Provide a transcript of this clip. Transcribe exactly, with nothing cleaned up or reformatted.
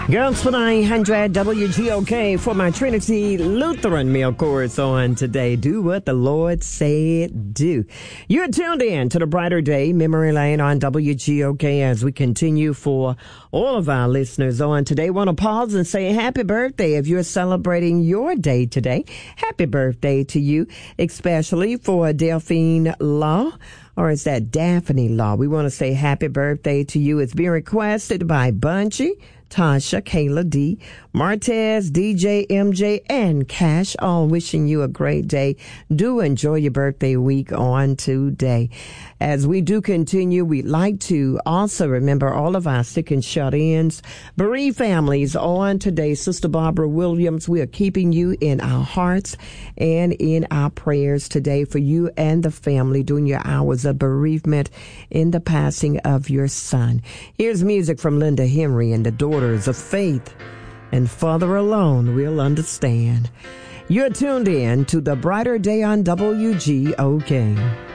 Girls for nine hundred W G O K for my Trinity Lutheran Meal Course on today. Do what the Lord said do. You're tuned in to the Brighter Day Memory Lane on W G O K as we continue for all of our listeners on today. Want to pause and say happy birthday if you're celebrating your day today. Happy birthday to you, especially for Delphine Law. Or is that Daphne Law? We want to say happy birthday to you. It's being requested by Bunchy, Tasha, Kayla D, Martez, D J, M J, and Cash, all wishing you a great day. Do enjoy your birthday week on today. As we do continue, we'd like to also remember all of our sick and shut-ins, bereaved families on today. Sister Barbara Williams, we are keeping you in our hearts and in our prayers today for you and the family during your hours of bereavement in the passing of your son. Here's music from Linda Henry and the Daughters of Faith, and Father alone will understand. You're tuned in to the Brighter Day on W G O K.